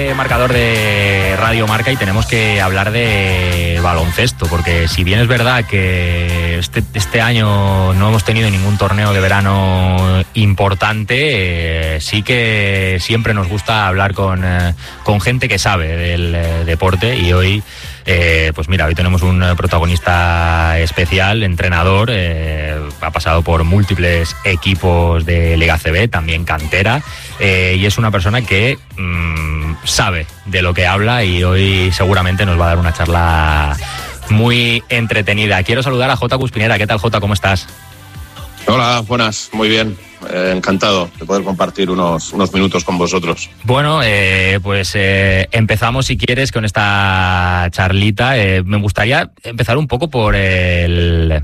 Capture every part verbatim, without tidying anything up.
de Marcador de Radio Marca y tenemos que hablar de baloncesto, porque si bien es verdad que este, este año no hemos tenido ningún torneo de verano importante, eh, sí que siempre nos gusta hablar con, eh, con gente que sabe del eh, deporte, y hoy Eh, pues mira, hoy tenemos un protagonista especial, entrenador, eh, ha pasado por múltiples equipos de Liga C B, también cantera, eh, y es una persona que mmm, sabe de lo que habla, y hoy seguramente nos va a dar una charla muy entretenida. Quiero saludar a Jota Cuspinera. ¿Qué tal, Jota? ¿Cómo estás? Hola, buenas, muy bien. Eh, encantado de poder compartir unos, unos minutos con vosotros. Bueno, eh, pues eh, empezamos, si quieres, con esta charlita. Eh, me gustaría empezar un poco por el,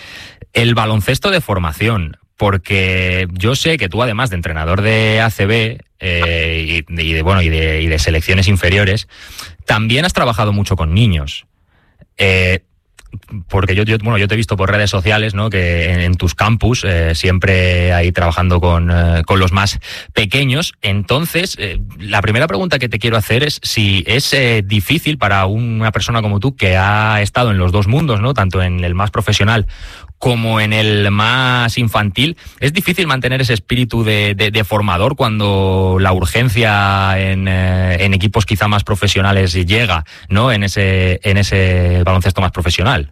el baloncesto de formación, porque yo sé que tú, además de entrenador de A C B eh, y, y, de, bueno, y, de, y de selecciones inferiores, también has trabajado mucho con niños. Eh, Porque yo, yo, bueno, yo te he visto por redes sociales, ¿no? Que en, en tus campus eh, siempre ahí trabajando con, eh, con los más pequeños. Entonces, eh, la primera pregunta que te quiero hacer es si es eh, difícil para una persona como tú, que ha estado en los dos mundos, ¿no? Tanto en el más profesional como en el más infantil, ¿es difícil mantener ese espíritu de, de, de formador cuando la urgencia en, eh, en equipos quizá más profesionales llega, ¿no? En ese, en ese baloncesto más profesional.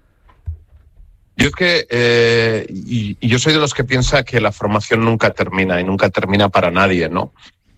Yo es que eh, y, y yo soy de los que piensa que la formación nunca termina y nunca termina para nadie, ¿no?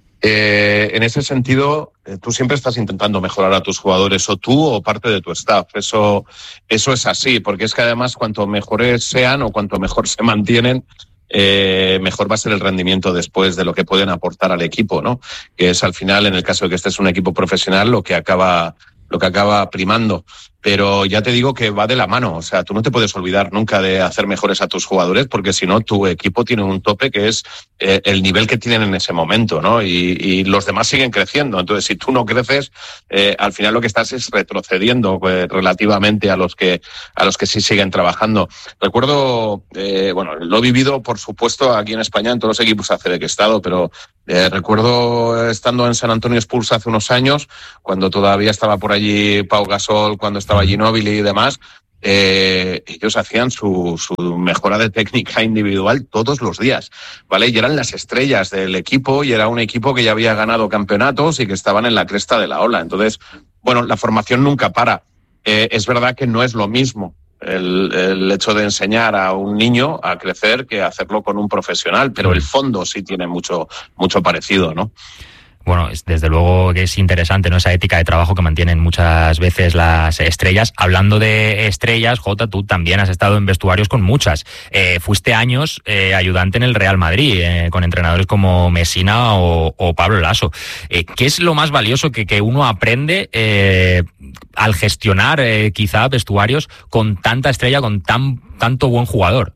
Eh, en ese sentido, eh, tú siempre estás intentando mejorar a tus jugadores, o tú o parte de tu staff. Eso, eso es así, porque es que además cuanto mejores sean o cuanto mejor se mantienen, eh, mejor va a ser el rendimiento después de lo que pueden aportar al equipo, ¿no? Que es al final, en el caso de que este es un equipo profesional, lo que acaba, lo que acaba primando. Pero ya te digo que va de la mano. O sea, tú no te puedes olvidar nunca de hacer mejores a tus jugadores, porque si no, tu equipo tiene un tope que es eh, el nivel que tienen en ese momento, ¿no? Y, y los demás siguen creciendo. Entonces, si tú no creces, eh, al final lo que estás es retrocediendo eh, relativamente a los que a los que sí siguen trabajando. Recuerdo, eh, bueno, lo he vivido, por supuesto, aquí en España, en todos los equipos A C B que he estado, pero eh, recuerdo estando en San Antonio Spurs hace unos años, cuando todavía estaba por allí Pau Gasol, cuando estaba Ginóbili y demás, eh, ellos hacían su, su mejora de técnica individual todos los días, ¿vale? Y eran las estrellas del equipo, y era un equipo que ya había ganado campeonatos y que estaban en la cresta de la ola. Entonces, bueno, la formación nunca para. Eh, es verdad que no es lo mismo el, el hecho de enseñar a un niño a crecer que hacerlo con un profesional, pero el fondo sí tiene mucho, mucho parecido, ¿no? Bueno, desde luego que es interesante, ¿no? Esa ética de trabajo que mantienen muchas veces las estrellas. Hablando de estrellas, Jota, tú también has estado en vestuarios con muchas. Eh, fuiste años eh, ayudante en el Real Madrid, eh, con entrenadores como Messina o, o Pablo Lasso. Eh, ¿Qué es lo más valioso que, que uno aprende eh, al gestionar eh, quizá vestuarios con tanta estrella, con tan tanto buen jugador?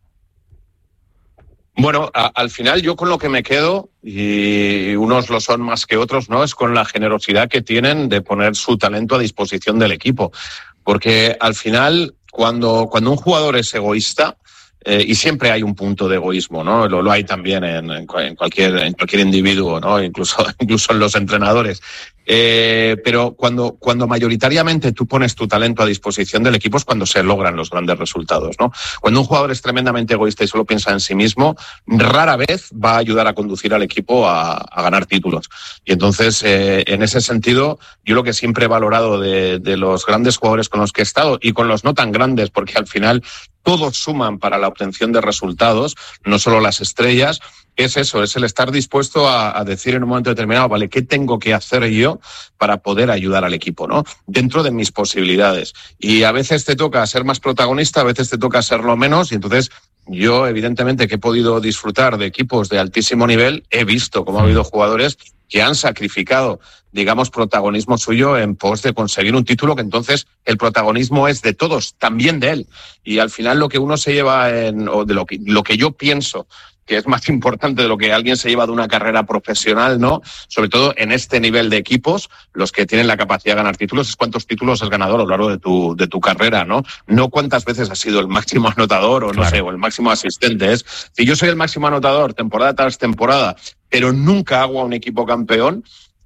Bueno, a, al final yo con lo que me quedo, y unos lo son más que otros, ¿no? Es con la generosidad que tienen de poner su talento a disposición del equipo. Porque al final, cuando, cuando un jugador es egoísta, eh, y siempre hay un punto de egoísmo, ¿no? Lo, lo hay también en, en, cualquier, en cualquier individuo, ¿no? Incluso, incluso en los entrenadores. Eh, pero cuando, cuando mayoritariamente tú pones tu talento a disposición del equipo es cuando se logran los grandes resultados, ¿no? Cuando un jugador es tremendamente egoísta y solo piensa en sí mismo, rara vez va a ayudar a conducir al equipo a, a ganar títulos. Y entonces, eh, en ese sentido, yo lo que siempre he valorado de, de los grandes jugadores con los que he estado, y con los no tan grandes, porque al final todos suman para la obtención de resultados, no solo las estrellas, es eso, es el estar dispuesto a, a decir en un momento determinado, vale, ¿qué tengo que hacer yo para poder ayudar al equipo, ¿no? Dentro de mis posibilidades. Y a veces te toca ser más protagonista, a veces te toca serlo menos, y entonces yo, evidentemente, que he podido disfrutar de equipos de altísimo nivel, he visto cómo ha habido jugadores que han sacrificado, digamos, protagonismo suyo en pos de conseguir un título, que entonces el protagonismo es de todos, también de él. Y al final lo que uno se lleva, en, o de lo que, lo que yo pienso que es más importante de lo que alguien se lleva de una carrera profesional, ¿no? Sobre todo en este nivel de equipos, los que tienen la capacidad de ganar títulos, es cuántos títulos has ganado a lo largo de tu, de tu carrera, ¿no? No cuántas veces has sido el máximo anotador, o no claro. sé, o el máximo asistente. Es, si yo soy el máximo anotador temporada tras temporada, pero nunca hago a un equipo campeón,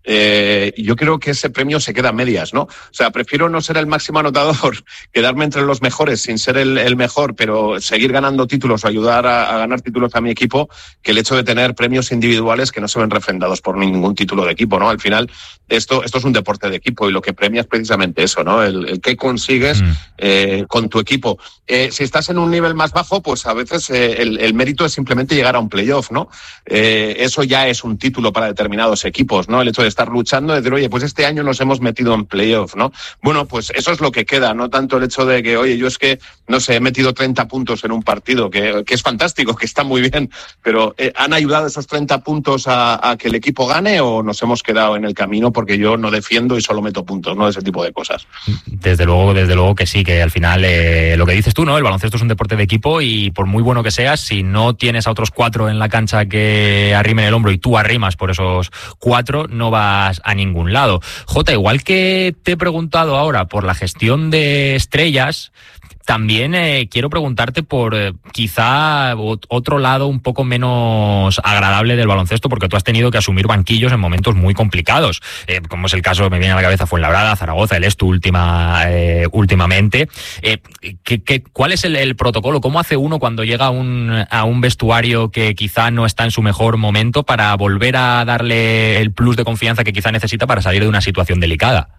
Eh, yo creo que ese premio se queda a medias, ¿no? O sea, prefiero no ser el máximo anotador, quedarme entre los mejores sin ser el, el mejor, pero seguir ganando títulos o ayudar a, a ganar títulos a mi equipo, que el hecho de tener premios individuales que no se ven refrendados por ningún título de equipo, ¿no? Al final, esto, esto es un deporte de equipo y lo que premia es precisamente eso, ¿no? El, el que consigues mm. eh, con tu equipo. Eh, si estás en un nivel más bajo, pues a veces eh, el, el mérito es simplemente llegar a un playoff, ¿no? Eh, eso ya es un título para determinados equipos, ¿no? El hecho de estar luchando, de decir, oye, pues este año nos hemos metido en playoff, ¿no? Bueno, pues eso es lo que queda, no tanto el hecho de que, oye, yo es que, no sé, he metido treinta puntos en un partido, que, que es fantástico, que está muy bien, pero eh, ¿han ayudado esos treinta puntos a, a que el equipo gane o nos hemos quedado en el camino porque yo no defiendo y solo meto puntos, ¿no? Ese tipo de cosas. Desde luego, desde luego que sí, que al final eh, lo que dices tú, ¿no? El baloncesto es un deporte de equipo y por muy bueno que seas, si no tienes a otros cuatro en la cancha que arrimen el hombro y tú arrimas por esos cuatro, no va a ningún lado. Jota, igual que te he preguntado ahora por la gestión de estrellas, también eh, quiero preguntarte por eh, quizá otro lado un poco menos agradable del baloncesto, porque tú has tenido que asumir banquillos en momentos muy complicados, eh, como es el caso, me viene a la cabeza Fuenlabrada, Zaragoza, el Estu última, eh, últimamente. Eh, ¿qué, qué, ¿Cuál es el, el protocolo? ¿Cómo hace uno cuando llega a un, a un vestuario que quizá no está en su mejor momento para volver a darle el plus de confianza que quizá necesita para salir de una situación delicada?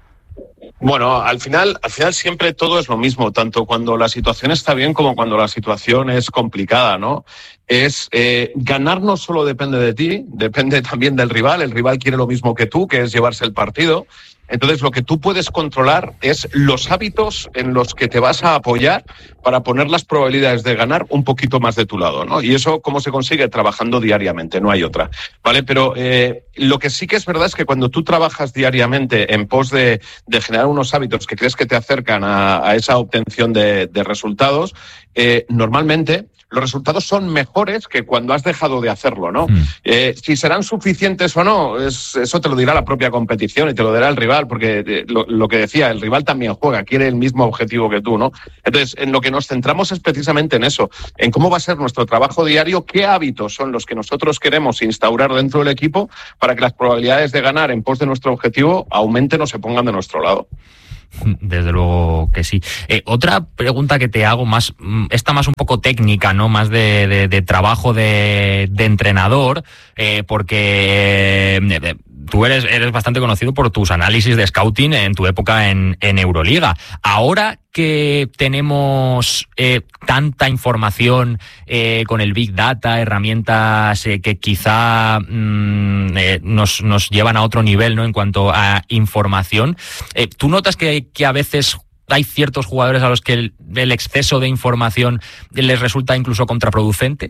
Bueno, al final, al final siempre todo es lo mismo, tanto cuando la situación está bien como cuando la situación es complicada, ¿no? Es eh, ganar no solo depende de ti, depende también del rival. El rival quiere lo mismo que tú, que es llevarse el partido. Entonces, lo que tú puedes controlar es los hábitos en los que te vas a apoyar para poner las probabilidades de ganar un poquito más de tu lado, ¿no? Y eso, ¿cómo se consigue? Trabajando diariamente, no hay otra, ¿vale? Pero eh, lo que sí que es verdad es que cuando tú trabajas diariamente en pos de, de generar unos hábitos que crees que te acercan a, a esa obtención de, de resultados, eh, normalmente los resultados son mejores que cuando has dejado de hacerlo, ¿no? Mm. Eh, si serán suficientes o no, es, eso te lo dirá la propia competición y te lo dirá el rival, porque eh, lo, lo que decía, el rival también juega, quiere el mismo objetivo que tú, ¿no? Entonces, en lo que nos centramos es precisamente en eso, en cómo va a ser nuestro trabajo diario, qué hábitos son los que nosotros queremos instaurar dentro del equipo para que las probabilidades de ganar en pos de nuestro objetivo aumenten o se pongan de nuestro lado. Desde luego que sí. Eh, otra pregunta que te hago, más esta más un poco técnica, ¿no? Más de, de, de trabajo de, de entrenador, eh, porque eh, tú eres, eres bastante conocido por tus análisis de scouting en tu época en, en Euroliga. Ahora que tenemos eh, tanta información eh, con el Big Data, herramientas eh, que quizá mm, eh, nos, nos llevan a otro nivel, ¿no? En cuanto a información, eh, ¿tú notas que, que a veces hay ciertos jugadores a los que el, el exceso de información les resulta incluso contraproducente?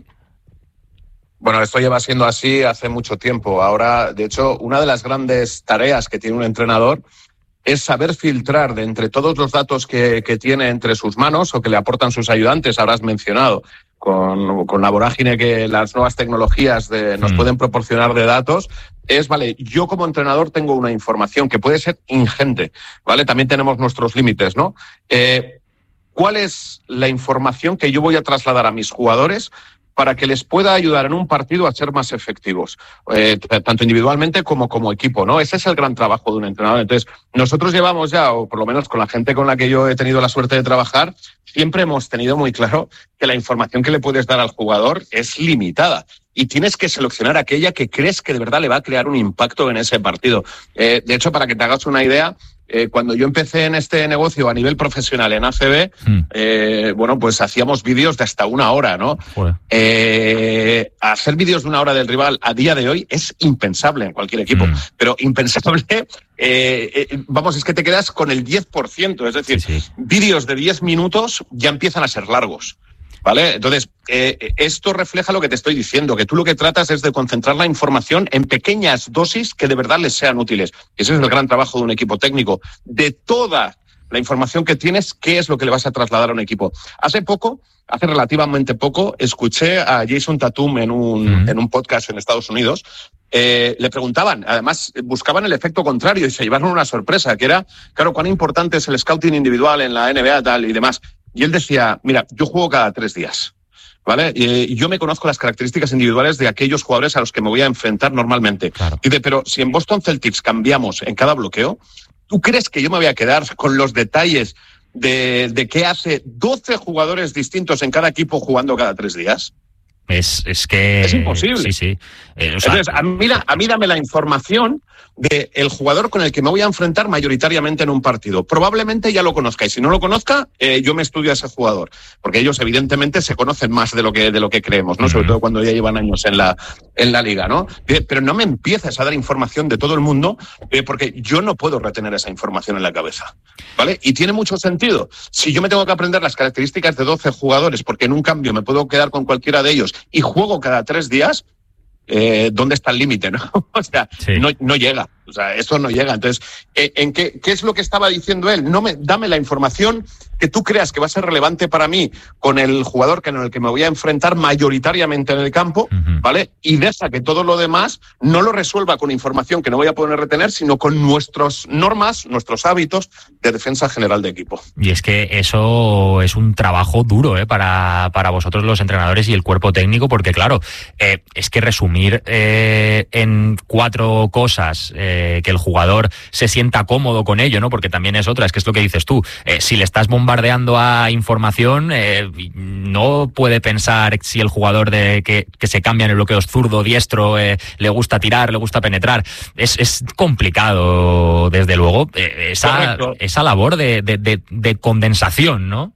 Bueno, esto lleva siendo así hace mucho tiempo. Ahora, de hecho, una de las grandes tareas que tiene un entrenador es saber filtrar de entre todos los datos que, que tiene entre sus manos o que le aportan sus ayudantes, ahora has mencionado, con, con la vorágine que las nuevas tecnologías de, nos mm. pueden proporcionar de datos, es, vale, yo como entrenador tengo una información que puede ser ingente, ¿vale? También tenemos nuestros límites, ¿no? Eh, ¿Cuál es la información que yo voy a trasladar a mis jugadores para que les pueda ayudar en un partido a ser más efectivos, eh, tanto individualmente como como equipo, ¿no? Ese es el gran trabajo de un entrenador. Entonces, nosotros llevamos ya, o por lo menos con la gente con la que yo he tenido la suerte de trabajar, siempre hemos tenido muy claro que la información que le puedes dar al jugador es limitada y tienes que seleccionar aquella que crees que de verdad le va a crear un impacto en ese partido. Eh, de hecho, para que te hagas una idea, Eh, cuando yo empecé en este negocio a nivel profesional en A C B, mm. eh, bueno, pues hacíamos vídeos de hasta una hora, ¿no? Eh, hacer vídeos de una hora del rival a día de hoy es impensable en cualquier equipo, mm. pero impensable, eh, eh, vamos, es que te quedas con el diez por ciento, es decir, sí, sí. vídeos de diez minutos ya empiezan a ser largos. ¿Vale? Entonces, eh, esto refleja lo que te estoy diciendo, que tú lo que tratas es de concentrar la información en pequeñas dosis que de verdad les sean útiles. Ese es el gran trabajo de un equipo técnico. De toda la información que tienes, ¿qué es lo que le vas a trasladar a un equipo? Hace poco, hace relativamente poco, escuché a Jason Tatum en un, uh-huh. en un podcast en Estados Unidos. Eh, le preguntaban, además buscaban el efecto contrario y se llevaron una sorpresa, que era, claro, cuán importante es el scouting individual en la N B A tal y demás. Y él decía, mira, yo juego cada tres días. ¿vale? Y yo me conozco las características individuales de aquellos jugadores a los que me voy a enfrentar normalmente. Claro. Dice, pero si en Boston Celtics cambiamos en cada bloqueo, ¿tú crees que yo me voy a quedar con los detalles de, de qué hace doce jugadores distintos en cada equipo jugando cada tres días? Es, es que... Es imposible. Sí, sí. Eh, o sea, Entonces, a mí, a mí dame la información del jugador con el que me voy a enfrentar mayoritariamente en un partido. Probablemente ya lo conozcáis. Si no lo conozca, eh, yo me estudio a ese jugador. Porque ellos, evidentemente, se conocen más de lo que, de lo que creemos, ¿no? Uh-huh. Sobre todo cuando ya llevan años en la, en la liga, ¿no? Pero no me empieces a dar información de todo el mundo, eh, porque yo no puedo retener esa información en la cabeza, ¿vale? Y tiene mucho sentido. Si yo me tengo que aprender las características de doce jugadores, porque en un cambio me puedo quedar con cualquiera de ellos y juego cada tres días, Eh, ¿dónde está el límite? ¿No? O sea, sí. no, no llega. O sea, eso no llega. Entonces, ¿en qué, qué es lo que estaba diciendo él? No me, dame la información que tú creas que va a ser relevante para mí con el jugador con el que me voy a enfrentar mayoritariamente en el campo, uh-huh. ¿vale? Y deja que todo lo demás no lo resuelva con información que no voy a poder retener, sino con nuestras normas, nuestros hábitos de defensa general de equipo. Y es que eso es un trabajo duro, ¿eh? para, para vosotros los entrenadores y el cuerpo técnico, porque claro, eh, es que resumir eh, en cuatro cosas eh, que el jugador se sienta cómodo con ello, ¿no? Porque también es otra, es que es lo que dices tú, eh, si le estás bombardeando a información, eh, no puede pensar si el jugador de que, que se cambia en el bloqueo es zurdo, diestro, eh, le gusta tirar, le gusta penetrar. Es, es complicado, desde luego, eh, esa, esa labor de, de, de, de condensación, ¿no?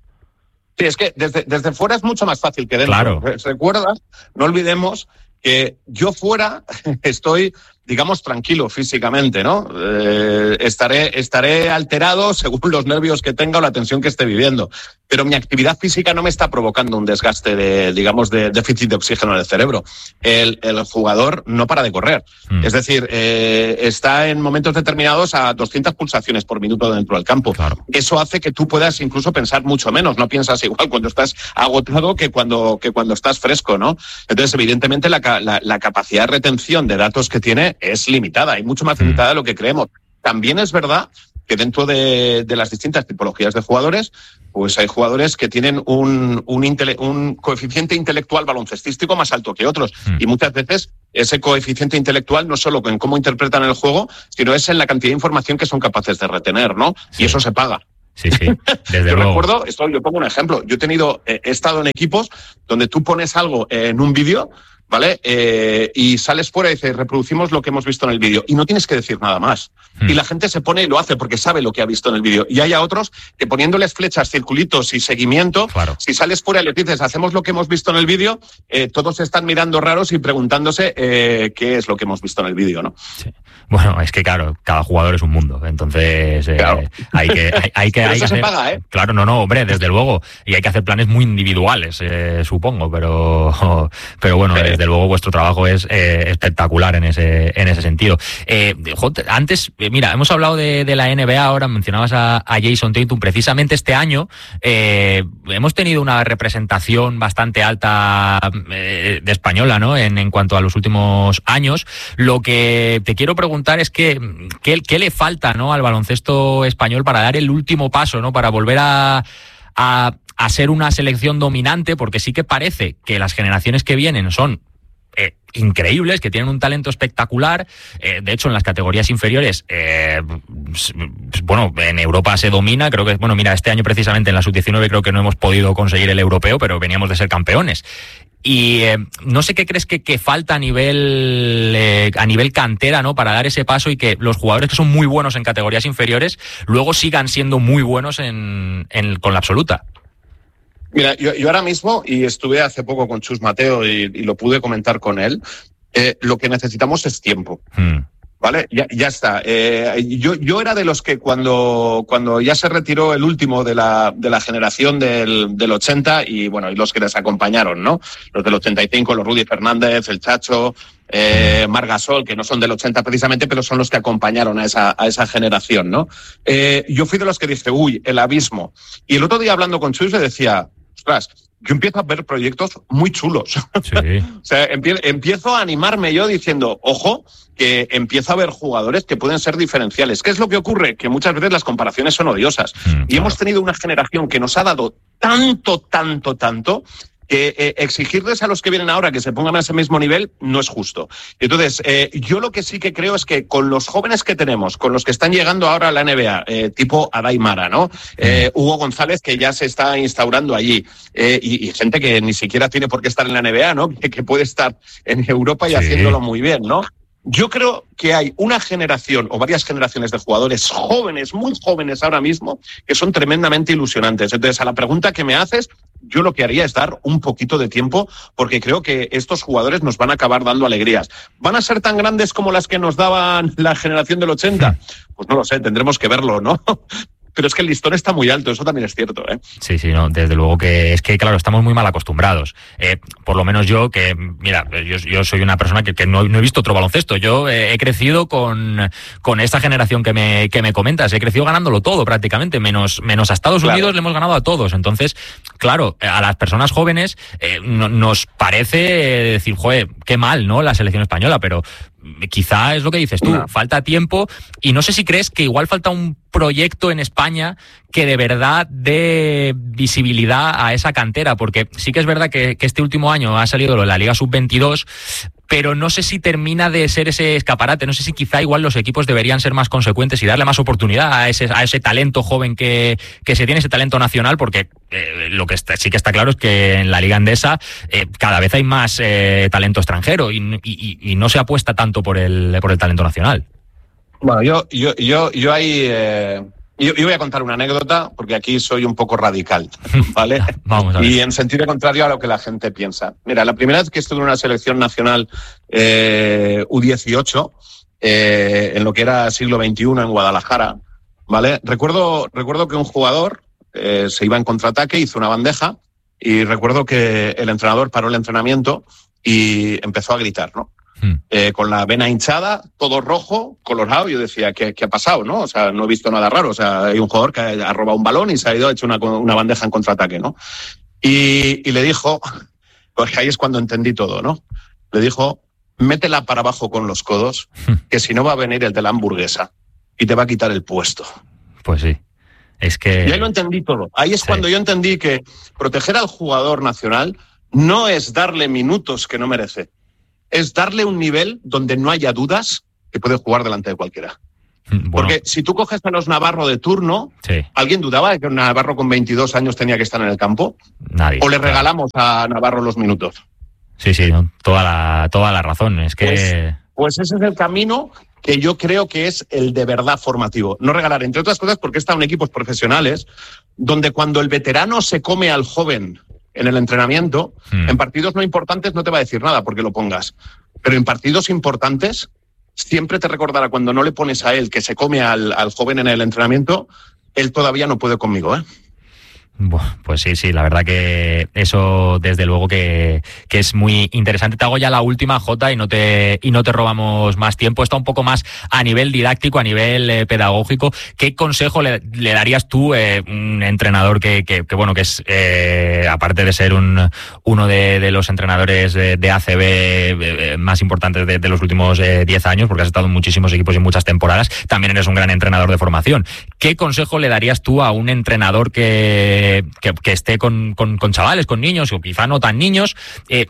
Sí, es que desde, desde fuera es mucho más fácil que dentro. Claro. ¿Recuerdas? No olvidemos que yo fuera estoy, digamos, tranquilo físicamente, ¿no? Eh, estaré, estaré alterado según los nervios que tenga o la tensión que esté viviendo. Pero mi actividad física no me está provocando un desgaste de, digamos, de déficit de oxígeno en el cerebro. El, el jugador no para de correr. Mm. Es decir, eh, está en momentos determinados a doscientas pulsaciones por minuto dentro del campo. Claro. Eso hace que tú puedas incluso pensar mucho menos. No piensas igual cuando estás agotado que cuando, que cuando estás fresco, ¿no? Entonces, evidentemente, la, la, la capacidad de retención de datos que tiene es limitada y mucho más mm. limitada de lo que creemos. También es verdad que dentro de, de las distintas tipologías de jugadores, pues hay jugadores que tienen un, un, intele, un coeficiente intelectual baloncestístico más alto que otros. Mm. Y muchas veces ese coeficiente intelectual no solo en cómo interpretan el juego, sino es en la cantidad de información que son capaces de retener, ¿no? Sí. Y eso se paga. Sí, sí, desde yo luego. recuerdo, esto, yo pongo un ejemplo. Yo he tenido, he estado en equipos donde tú pones algo en un vídeo, ¿vale? Eh, y sales fuera y dices, reproducimos lo que hemos visto en el vídeo. Y no tienes que decir nada más. Hmm. Y la gente se pone y lo hace porque sabe lo que ha visto en el vídeo. Y hay a otros que poniéndoles flechas, circulitos y seguimiento, claro. si sales fuera y les dices, hacemos lo que hemos visto en el vídeo, eh, todos se están mirando raros y preguntándose eh, qué es lo que hemos visto en el vídeo, ¿no? Sí. Bueno, es que claro, cada jugador es un mundo. Entonces, eh, claro. hay que... Hay, hay que, pero hay eso que se hacer... paga, ¿eh? Claro, no, no, hombre, desde luego. Y hay que hacer planes muy individuales, eh, supongo. Pero, pero bueno, sí. desde luego vuestro trabajo es eh, espectacular en ese en ese sentido. Eh, antes, eh, mira, hemos hablado de, de la N B A, ahora mencionabas a, a Jason Tatum. Precisamente este año eh, hemos tenido una representación bastante alta eh, de española, ¿no? En, en cuanto a los últimos años. Lo que te quiero preguntar es que ¿qué, qué le falta, ¿no? al baloncesto español para dar el último paso, ¿no? Para volver a, a, a ser una selección dominante, porque sí que parece que las generaciones que vienen son Eh, increíbles, que tienen un talento espectacular. Eh, de hecho, en las categorías inferiores, eh, bueno, en Europa se domina. Creo que, bueno, mira, este año precisamente en la sub diecinueve creo que no hemos podido conseguir el europeo, pero veníamos de ser campeones. Y eh, no sé qué crees que, que falta a nivel eh, a nivel cantera, ¿no? Para dar ese paso y que los jugadores que son muy buenos en categorías inferiores luego sigan siendo muy buenos en, en con la absoluta. Mira, yo, yo ahora mismo, y estuve hace poco con Chus Mateo y, y lo pude comentar con él, eh, lo que necesitamos es tiempo. Hmm. ¿Vale? Ya, ya está. Eh, yo, yo era de los que cuando, cuando ya se retiró el último de la, de la generación del, del ochenta y bueno, y los que les acompañaron, ¿no? Los del ochenta y cinco, los Rudy Fernández, el Chacho, eh, Marc Gasol, que no son del ochenta precisamente, pero son los que acompañaron a esa, a esa generación, ¿no? Eh, yo fui de los que dije, uy, el abismo. Y el otro día hablando con Chus le decía, ostras, yo empiezo a ver proyectos muy chulos. Sí. O sea, empie- empiezo a animarme yo diciendo, ojo, que empiezo a ver jugadores que pueden ser diferenciales. ¿Qué es lo que ocurre? Que muchas veces las comparaciones son odiosas. Mm, y claro. hemos tenido una generación que nos ha dado tanto, tanto, tanto, que eh, exigirles a los que vienen ahora que se pongan a ese mismo nivel no es justo. Entonces, eh, yo lo que sí que creo es que con los jóvenes que tenemos, con los que están llegando ahora a la N B A, eh, tipo Adai Mara, ¿no? Eh, Hugo González, que ya se está instaurando allí, eh, y, y gente que ni siquiera tiene por qué estar en la N B A, ¿no? Que, que puede estar en Europa y sí. haciéndolo muy bien, ¿no? Yo creo que hay una generación o varias generaciones de jugadores jóvenes, muy jóvenes ahora mismo, que son tremendamente ilusionantes. Entonces, a la pregunta que me haces, yo lo que haría es dar un poquito de tiempo, porque creo que estos jugadores nos van a acabar dando alegrías. ¿Van a ser tan grandes como las que nos daban la generación del ochenta? Pues no lo sé, tendremos que verlo, ¿no? Pero es que el listón está muy alto, eso también es cierto, ¿eh? Sí, sí, no, desde luego que es que, claro, estamos muy mal acostumbrados. Eh, por lo menos yo, que, mira, yo, yo soy una persona que, que no, no he visto otro baloncesto. Yo eh, he crecido con, con esta generación que me, que me comentas. He crecido ganándolo todo prácticamente, menos, menos a Estados claro. Unidos le hemos ganado a todos. Entonces, claro, a las personas jóvenes eh, no, nos parece decir, joder, qué mal, ¿no? La selección española, pero quizá es lo que dices tú, no. falta tiempo y no sé si crees que igual falta un proyecto en España que de verdad dé visibilidad a esa cantera, porque sí que es verdad que, que este último año ha salido lo de la Liga sub veintidós, pero no sé si termina de ser ese escaparate, no sé si quizá igual los equipos deberían ser más consecuentes y darle más oportunidad a ese, a ese talento joven que, que se tiene, ese talento nacional, porque eh, lo que está, sí que está claro es que en la Liga Endesa eh, cada vez hay más eh, talento extranjero y, y, y no se apuesta tanto por el, por el talento nacional. Bueno, yo, yo, yo, yo ahí... Eh... Yo, yo voy a contar una anécdota, porque aquí soy un poco radical, ¿vale? Vamos a ver. Y en sentido contrario a lo que la gente piensa. Mira, la primera vez que estuve en una selección nacional eh, U dieciocho, eh, en lo que era siglo veintiuno en Guadalajara, ¿vale? Recuerdo, recuerdo que un jugador eh, se iba en contraataque, hizo una bandeja, y recuerdo que el entrenador paró el entrenamiento y empezó a gritar, ¿no? Eh, con la vena hinchada, todo rojo, colorado. Yo decía, ¿qué, ¿qué ha pasado? ¿No? O sea, no he visto nada raro. O sea, hay un jugador que ha robado un balón y se ha ido, ha hecho una, una bandeja en contraataque, ¿no? Y, y le dijo, pues ahí es cuando entendí todo, ¿no? Le dijo, métela para abajo con los codos, que si no va a venir el de la hamburguesa y te va a quitar el puesto. Pues sí. Es que... Y ahí lo entendí todo. Ahí es sí. cuando yo entendí que proteger al jugador nacional no es darle minutos que no merece. Es darle un nivel donde no haya dudas que puede jugar delante de cualquiera. Bueno. Porque si tú coges a los Navarro de turno, sí. ¿alguien dudaba de que un Navarro con veintidós años tenía que estar en el campo? Nadie. ¿O le claro. regalamos a Navarro los minutos? Sí, sí, ¿no? toda, la, toda la razón. Es que... Pues, pues ese es el camino que yo creo que es el de verdad formativo. No regalar, entre otras cosas, porque están en equipos profesionales donde cuando el veterano se come al joven en el entrenamiento, hmm. en partidos no importantes no te va a decir nada porque lo pongas, pero en partidos importantes siempre te recordará cuando no le pones a él que se come al, al joven en el entrenamiento, él todavía no puede conmigo, ¿eh? Bueno, pues sí, sí, la verdad que eso desde luego que, que es muy interesante. Te hago ya la última, Jota, y no te y no te robamos más tiempo. Está un poco más a nivel didáctico, a nivel eh, pedagógico. ¿Qué consejo le, le darías tú, eh, un entrenador que, que, que bueno, que es, eh, aparte de ser un uno de, de los entrenadores de, de A C B eh, más importantes de, de los últimos diez eh, años, porque has estado en muchísimos equipos y muchas temporadas, también eres un gran entrenador de formación? ¿Qué consejo le darías tú a un entrenador que Que, que esté con, con, con chavales, con niños, o quizá no tan niños, eh,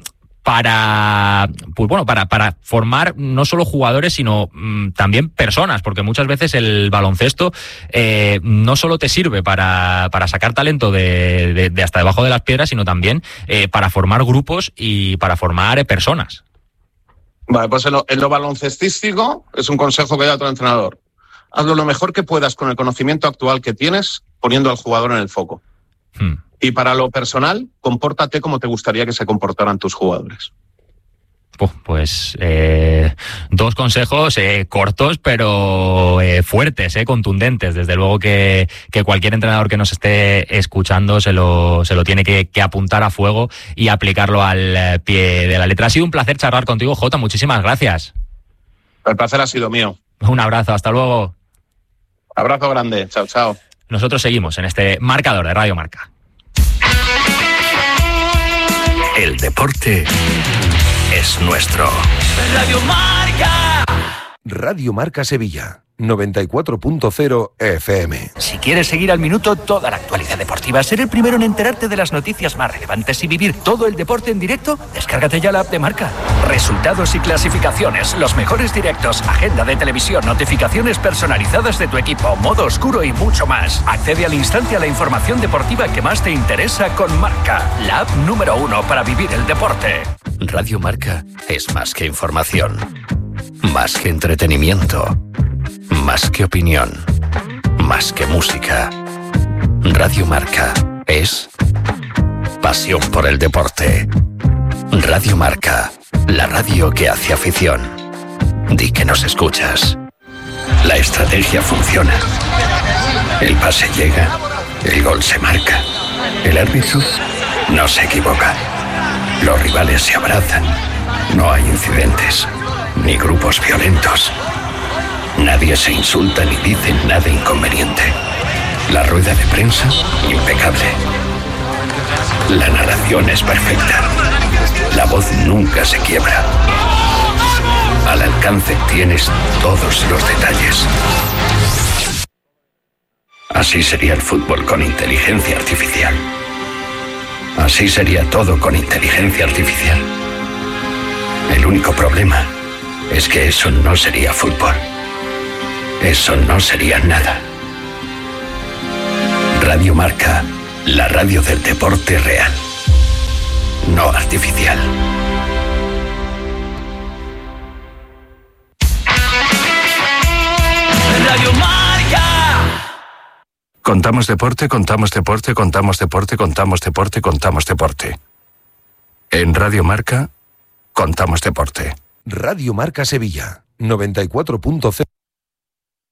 para pues bueno, para, para formar no solo jugadores, sino mmm, también personas, porque muchas veces el baloncesto eh, no solo te sirve para, para sacar talento de, de, de hasta debajo de las piedras, sino también eh, para formar grupos y para formar eh, personas. Vale, pues en lo, en lo baloncestístico es un consejo que da a tu entrenador. Hazlo lo mejor que puedas con el conocimiento actual que tienes, poniendo al jugador en el foco. Hmm. Y para lo personal, compórtate como te gustaría que se comportaran tus jugadores. Pues eh, dos consejos eh, cortos, pero eh, fuertes, eh, contundentes. Desde luego que, que cualquier entrenador que nos esté escuchando se lo, se lo tiene que, que apuntar a fuego y aplicarlo al pie de la letra. Ha sido un placer charlar contigo, Jota. Muchísimas gracias. El placer ha sido mío. Un abrazo, hasta luego. Abrazo grande, chao, chao. Nosotros seguimos en este marcador de Radio Marca. El deporte es nuestro. Radio Marca. Radio Marca Sevilla. noventa y cuatro punto cero F M. Si quieres seguir al minuto toda la actualidad deportiva, ser el primero en enterarte de las noticias más relevantes y vivir todo el deporte en directo, descárgate ya la app de Marca. Resultados y clasificaciones, los mejores directos, agenda de televisión, notificaciones personalizadas de tu equipo, modo oscuro y mucho más. Accede al instante a la información deportiva que más te interesa con Marca, la app número uno para vivir el deporte. Radio Marca es más que información, más que entretenimiento, más que opinión, más que música. Radio Marca es pasión por el deporte. Radio Marca, la radio que hace afición. Di que nos escuchas. La estrategia funciona. El pase llega, el gol se marca. El árbitro no se equivoca. Los rivales se abrazan. No hay incidentes, ni grupos violentos. Nadie se insulta ni dice nada inconveniente. La rueda de prensa, impecable. La narración es perfecta. La voz nunca se quiebra. Al alcance tienes todos los detalles. Así sería el fútbol con inteligencia artificial. Así sería todo con inteligencia artificial. El único problema es que eso no sería fútbol. Eso no sería nada. Radio Marca, la radio del deporte real, no artificial. Radio Marca. Contamos deporte, contamos deporte, contamos deporte, contamos deporte, contamos deporte. En Radio Marca, contamos deporte. Radio Marca Sevilla, noventa y cuatro punto cero.